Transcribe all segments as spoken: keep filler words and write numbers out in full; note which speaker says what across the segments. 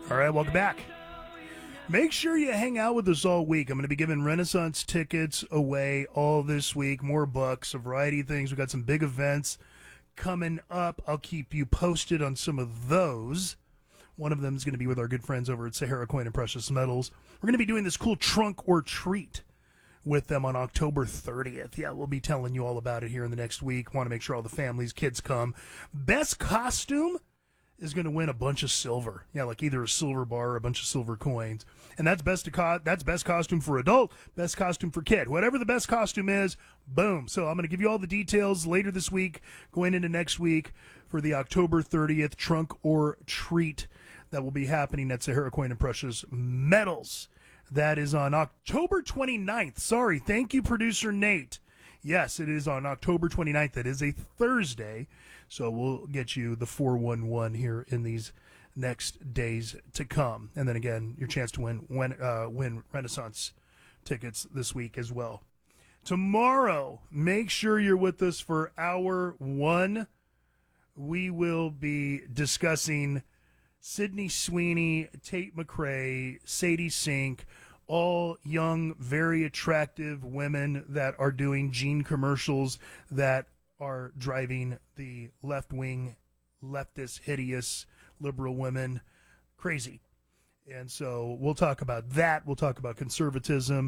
Speaker 1: All right, welcome back. Make sure you hang out with us all week. I'm going to be giving Renaissance tickets away all this week. More books, a variety of things. We've got some big events coming up. I'll keep you posted on some of those. One of them is going to be with our good friends over at Sahara Coin and Precious Metals. We're going to be doing this cool trunk or treat with them on October thirtieth. Yeah, we'll be telling you all about it here in the next week. Want to make sure all the families, kids come. Best costume is going to win a bunch of silver. Yeah, like either a silver bar or a bunch of silver coins. And that's best to co- that's best costume for adult, best costume for kid. Whatever the best costume is, boom. So I'm going to give you all the details later this week, going into next week for the October thirtieth trunk or treat that will be happening at Sahara Coin and Precious Metals. That is on October twenty-ninth. Sorry, thank you, producer Nate. Yes, it is on October twenty-ninth. That is a Thursday. So we'll get you the four one one here in these next days to come. And then again, your chance to win win, uh, win Renaissance tickets this week as well. Tomorrow, make sure you're with us for hour one. We will be discussing Sydney Sweeney, Tate McRae, Sadie Sink, all young, very attractive women that are doing jean commercials that are driving the left-wing, leftist, hideous, liberal women crazy. And so we'll talk about that. We'll talk about conservatism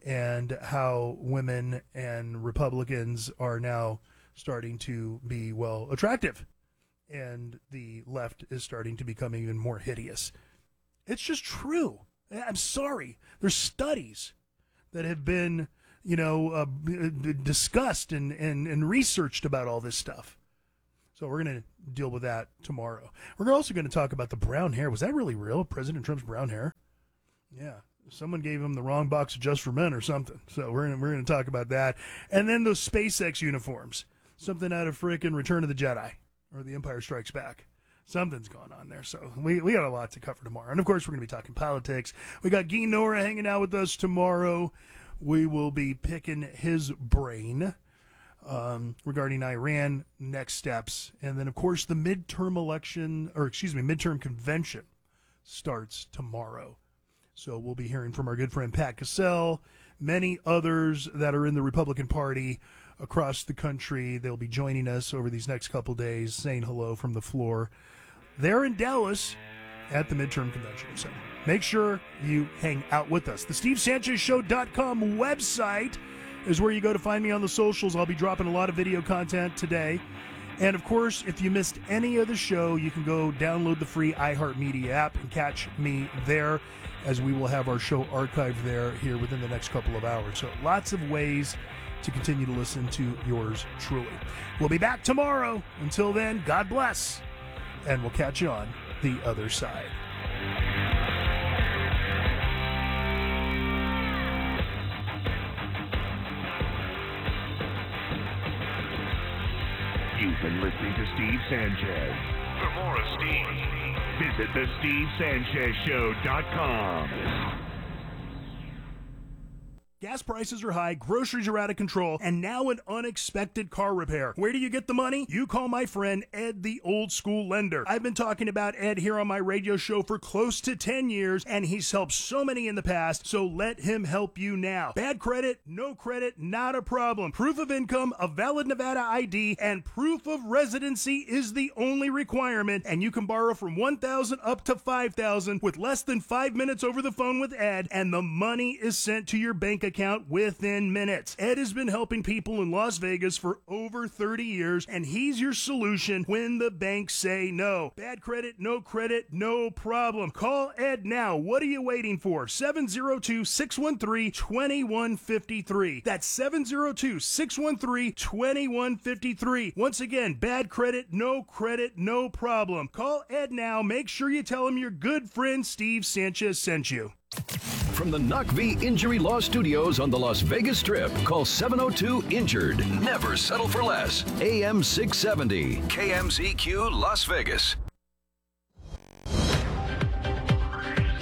Speaker 1: and how women and Republicans are now starting to be, well, attractive. And the left is starting to become even more hideous. It's just true. I'm sorry. There's studies that have been, you know, uh, discussed and, and, and researched about all this stuff. So we're going to deal with that tomorrow. We're also going to talk about the brown hair. Was that really real? President Trump's brown hair? Yeah. Someone gave him the wrong box of Just for Men or something. So we're going we're going to talk about that. And then those SpaceX uniforms. Something out of frickin' Return of the Jedi or The Empire Strikes Back. Something's going on there. So we, we got a lot to cover tomorrow. And, of course, we're going to be talking politics. We got Guy Nora hanging out with us tomorrow. We will be picking his brain um, regarding Iran, next steps. And then, of course, the midterm election, or excuse me, midterm convention starts tomorrow. So we'll be hearing from our good friend Pat Cassell, many others that are in the Republican Party across the country. They'll be joining us over these next couple days, saying hello from the floor. They're in Dallas at the midterm convention. So make sure you hang out with us. The Steve Sanchez Show dot com website is where you go to find me on the socials. I'll be dropping a lot of video content today. And, of course, if you missed any of the show, you can go download the free iHeartMedia app and catch me there, as we will have our show archived there here within the next couple of hours. So lots of ways to continue to listen to yours truly. We'll be back tomorrow. Until then, God bless, and we'll catch you on the other side.
Speaker 2: You've been listening to Steve Sanchez. For more of Steve, visit the Steve Sanchez Show dot com.
Speaker 1: Gas prices are high, groceries are out of control, and now an unexpected car repair. Where do you get the money? You call my friend Ed, the old school lender. I've been talking about Ed here on my radio show for close to ten years, and he's helped so many in the past, so let him help you now. Bad credit, no credit, not a problem. Proof of income, a valid Nevada I D, and proof of residency is the only requirement, and you can borrow from one thousand dollars up to five thousand dollars with less than five minutes over the phone with Ed, and the money is sent to your bank account within minutes. Ed has been helping people in Las Vegas for over thirty years, and he's your solution when the banks say no. Bad credit, no credit, no problem. Call Ed now. What are you waiting for? seven oh two, six one three, two one five three. That's seven oh two, six one three, two one five three. Once again, bad credit, no credit, no problem. Call Ed now. Make sure you tell him your good friend Steve Sanchez sent you.
Speaker 3: From the N U C V Injury Law Studios on the Las Vegas Strip, call seven oh two injured. Never settle for less. A M six seventy, K M Z Q Las Vegas.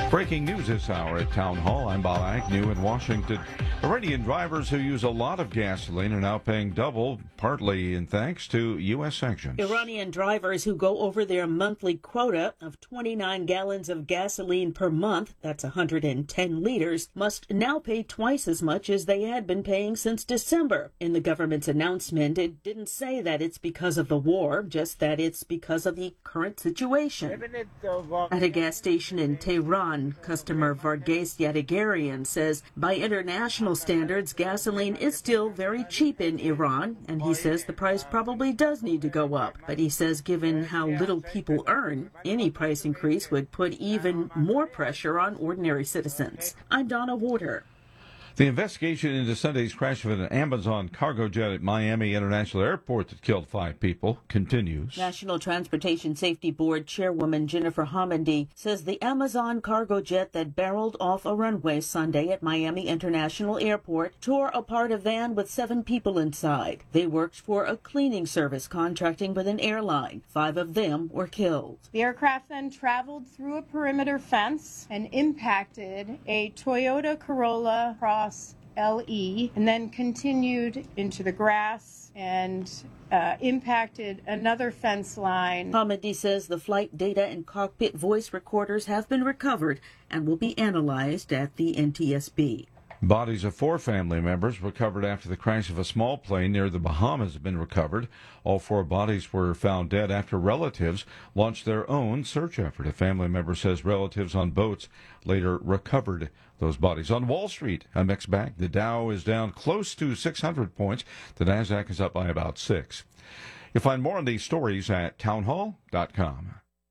Speaker 4: Breaking news this hour at Town Hall. I'm Bob Agnew in Washington. Iranian drivers who use a lot of gasoline are now paying double, partly in thanks to U S sanctions.
Speaker 5: Iranian drivers who go over their monthly quota of twenty-nine gallons of gasoline per month, that's one hundred ten liters, must now pay twice as much as they had been paying since December. In the government's announcement, it didn't say that it's because of the war, just that it's because of the current situation. At a gas station in Tehran, customer Varghese Yadagarian says by international standards, gasoline is still very cheap in Iran, and he says the price probably does need to go up. But he says given how little people earn, any price increase would put even more pressure on ordinary citizens. I'm Donna Warder.
Speaker 4: The investigation into Sunday's crash of an Amazon cargo jet at Miami International Airport that killed five people continues.
Speaker 5: National Transportation Safety Board Chairwoman Jennifer Homendy says the Amazon cargo jet that barreled off a runway Sunday at Miami International Airport tore apart a van with seven people inside. They worked for a cleaning service contracting with an airline. Five of them were killed.
Speaker 6: The aircraft then traveled through a perimeter fence and impacted a Toyota Corolla Cross L E and then continued into the grass and uh, impacted another fence line.
Speaker 5: Homendy says the flight data and cockpit voice recorders have been recovered and will be analyzed at the N T S B.
Speaker 4: Bodies of four family members recovered after the crash of a small plane near the Bahamas have been recovered. All four bodies were found dead after relatives launched their own search effort. A family member says relatives on boats later recovered those bodies. On Wall Street, a mixed bag. The Dow is down close to six hundred points. The Nasdaq is up by about six. You'll find more on these stories at townhall dot com.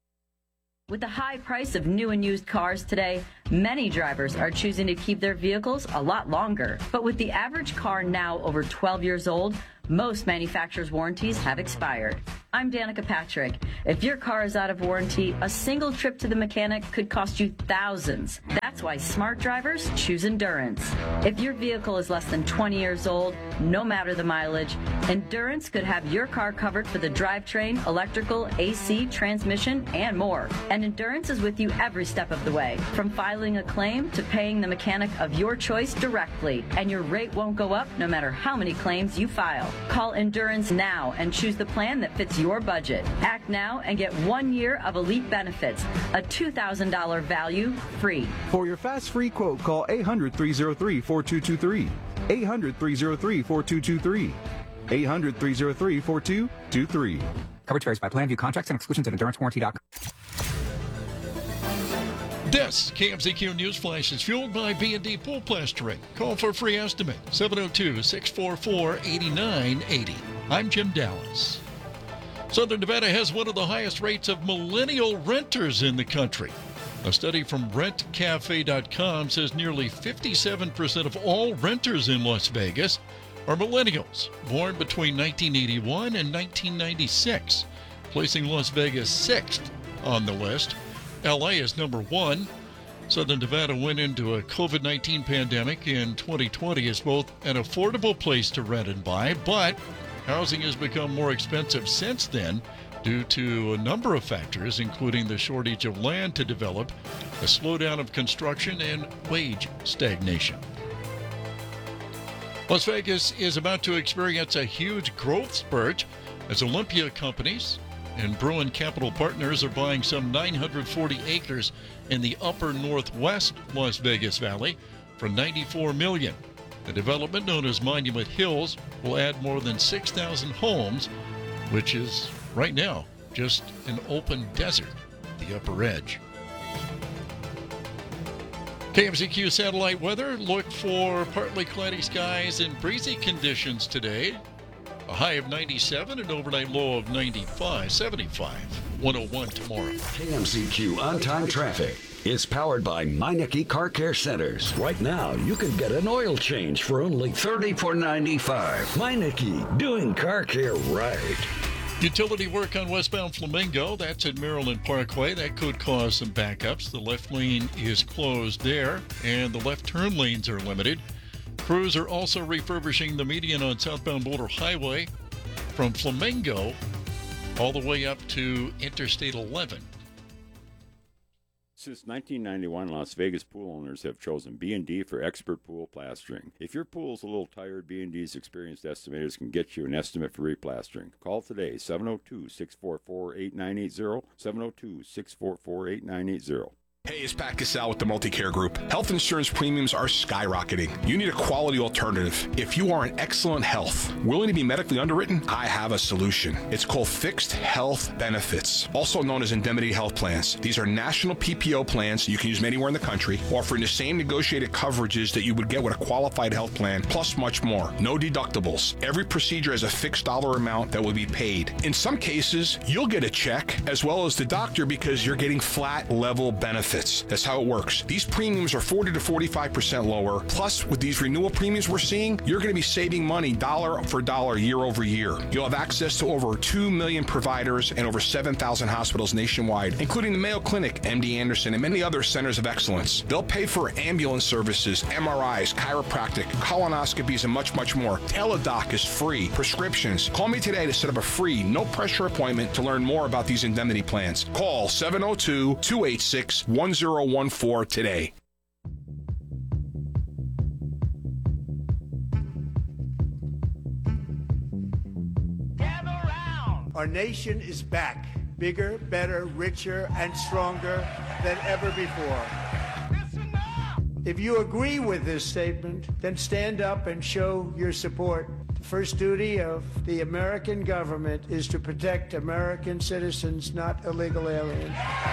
Speaker 7: With the high price of new and used cars today, many drivers are choosing to keep their vehicles a lot longer. But with the average car now over twelve years old, most manufacturers' warranties have expired. I'm Danica Patrick. If your car is out of warranty, a single trip to the mechanic could cost you thousands. That's why smart drivers choose Endurance. If your vehicle is less than twenty years old, no matter the mileage, Endurance could have your car covered for the drivetrain, electrical, A C, transmission, and more. And Endurance is with you every step of the way, from filing a claim to paying the mechanic of your choice directly. And your rate won't go up no matter how many claims you file. Call Endurance now and choose the plan that fits your budget. Act now and get one year of elite benefits, a two thousand dollars value free.
Speaker 8: For your fast free quote, call eight hundred, three oh three, four two two three. eight hundred, three oh three, four two two three. eight hundred, three oh three, four two two three.
Speaker 9: Coverage varies by plan. View contracts and exclusions at endurance warranty dot com.
Speaker 10: This K M Z Q News Flash is fueled by B and D Pool Plastering. Call for a free estimate, seven oh two, six four four, eight nine eight oh. I'm Jim Dallas. Southern Nevada has one of the highest rates of millennial renters in the country. A study from rent cafe dot com says nearly fifty-seven percent of all renters in Las Vegas are millennials, born between nineteen eighty-one and nineteen ninety-six, placing Las Vegas sixth on the list. L A is number one. Southern Nevada went into a COVID nineteen pandemic in twenty twenty as both an affordable place to rent and buy, but housing has become more expensive since then due to a number of factors, including the shortage of land to develop, a slowdown of construction, and wage stagnation. Las Vegas is about to experience a huge growth spurt as Olympia companies and Bruin Capital Partners are buying some nine hundred forty acres in the upper northwest Las Vegas Valley for ninety-four million dollars. The development, known as Monument Hills, will add more than six thousand homes, which is, right now, just an open desert, the upper edge. K M Z Q satellite weather, look for partly cloudy skies and breezy conditions today. A high of ninety-seven, an overnight low of ninety-five, seventy-five, one oh one tomorrow.
Speaker 3: K M Z Q on-time traffic is powered by Meineke Car Care Centers. Right now, you can get an oil change for only thirty-four ninety-five. Meineke, doing car care right.
Speaker 10: Utility work on westbound Flamingo, that's at Maryland Parkway. That could cause some backups. The left lane is closed there, and the left turn lanes are limited. Crews are also refurbishing the median on southbound Boulder Highway from Flamingo all the way up to Interstate eleven.
Speaker 11: Since nineteen ninety-one, Las Vegas pool owners have chosen B and D for expert pool plastering. If your pool's a little tired, B and D's experienced estimators can get you an estimate for replastering. Call today, seven oh two, six four four, eight nine eight zero, seven oh two, six four four, eight nine eight zero.
Speaker 12: Hey, it's Pat Cassell with the Multicare Group. Health insurance premiums are skyrocketing. You need a quality alternative. If you are in excellent health, willing to be medically underwritten, I have a solution. It's called Fixed Health Benefits, also known as Indemnity Health Plans. These are national P P O plans you can use anywhere in the country, offering the same negotiated coverages that you would get with a qualified health plan, plus much more. No deductibles. Every procedure has a fixed dollar amount that will be paid. In some cases, you'll get a check as well as the doctor because you're getting flat level benefits. That's how it works. These premiums are forty to forty-five percent lower. Plus, with these renewal premiums we're seeing, you're going to be saving money dollar for dollar year over year. You'll have access to over two million providers and over seven thousand hospitals nationwide, including the Mayo Clinic, M D Anderson, and many other centers of excellence. They'll pay for ambulance services, M R Is, chiropractic, colonoscopies, and much, much more. Teladoc is free. Prescriptions. Call me today to set up a free, no-pressure appointment to learn more about these indemnity plans. Call seven oh two, two eight six, one oh one four today.
Speaker 13: Our nation is back, bigger, better, richer, and stronger than ever before. If you agree with this statement, then stand up and show your support. The first duty of the American government is to protect American citizens, not illegal aliens.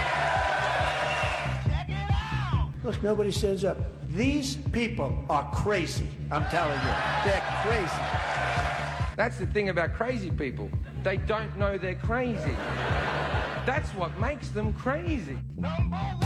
Speaker 13: Look, nobody stands up. These people are crazy. I'm telling you, they're crazy.
Speaker 14: That's the thing about crazy people. They don't know they're crazy. That's what makes them crazy.